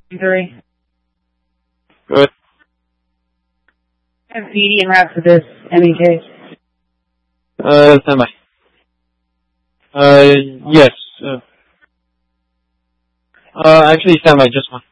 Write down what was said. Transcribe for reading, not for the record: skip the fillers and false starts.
3. Good. And PD en route for this MEK. Standby. Yes. Actually, standby, just one.